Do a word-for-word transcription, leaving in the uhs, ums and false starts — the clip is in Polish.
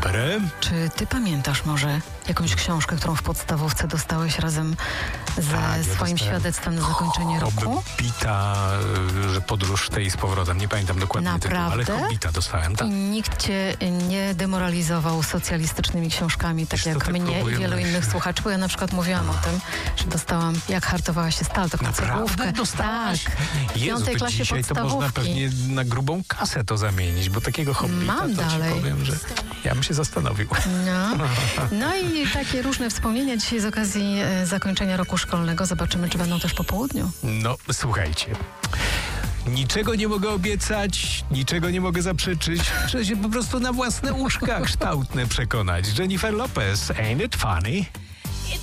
Dobre. Czy ty pamiętasz może jakąś książkę, którą w podstawówce dostałeś razem ze Tak, ja swoim dostałem świadectwem na zakończenie roku? Hobbita, że podróż tej z powrotem. Nie pamiętam dokładnie tytułu, ale Naprawdę? Hobbita dostałem, tak. I nikt cię nie demoralizował socjalistycznymi książkami, tak Wiesz co, jak tak mnie i próbuję wielu myśleć. innych słuchaczy, bo ja na przykład mówiłam o tym, że dostałam Jak hartowała się stal, taką cegłówkę. Naprawdę dostałaś? Tak, w Jezu, piątej to klasie dzisiaj to można podstawówki. pewnie na grubą kasę to zamienić, bo takiego Hobbita Mam to dalej. ci powiem, że ja bym się zastanowił. No. no i takie różne wspomnienia dzisiaj z okazji e, zakończenia roku szkolnego. Zobaczymy, czy będą też po południu. No, słuchajcie. Niczego nie mogę obiecać, niczego nie mogę zaprzeczyć. Trzeba się po prostu na własne uszka kształtne przekonać. Jennifer Lopez, ain't it funny?